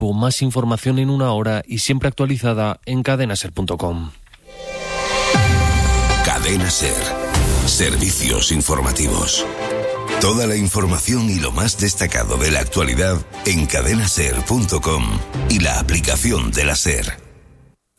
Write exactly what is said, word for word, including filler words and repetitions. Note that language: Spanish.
Más información en una hora y siempre actualizada en cadena ser punto com. Cadena Ser. Servicios informativos. Toda la información y lo más destacado de la actualidad en cadena ser punto com y la aplicación de la SER.